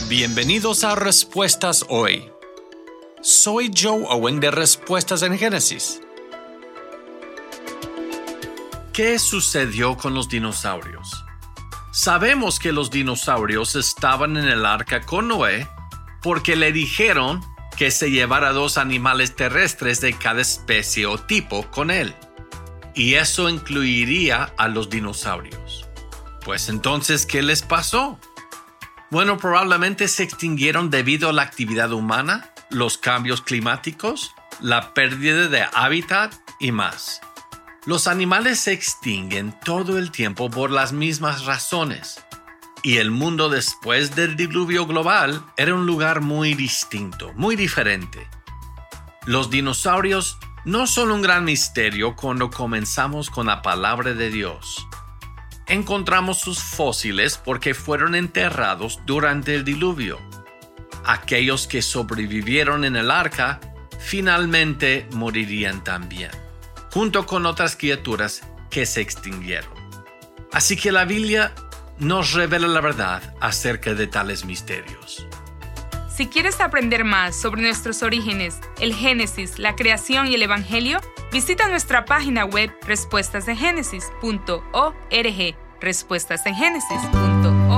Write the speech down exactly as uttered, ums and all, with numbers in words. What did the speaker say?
Bienvenidos a Respuestas Hoy. Soy Joe Owen de Respuestas en Génesis. ¿Qué sucedió con los dinosaurios? Sabemos que los dinosaurios estaban en el arca con Noé porque le dijeron que se llevara dos animales terrestres de cada especie o tipo con él. Y eso incluiría a los dinosaurios. Pues entonces, ¿qué les pasó? Bueno, probablemente se extinguieron debido a la actividad humana, los cambios climáticos, la pérdida de hábitat y más. Los animales se extinguen todo el tiempo por las mismas razones. Y el mundo después del diluvio global era un lugar muy distinto, muy diferente. Los dinosaurios no son un gran misterio cuando comenzamos con la palabra de Dios. Encontramos sus fósiles porque fueron enterrados durante el diluvio. Aquellos que sobrevivieron en el arca finalmente morirían también, junto con otras criaturas que se extinguieron. Así que la Biblia nos revela la verdad acerca de tales misterios. Si quieres aprender más sobre nuestros orígenes, el Génesis, la creación y el Evangelio, visita nuestra página web respuestas en génesis punto org, respuestas en génesis punto org.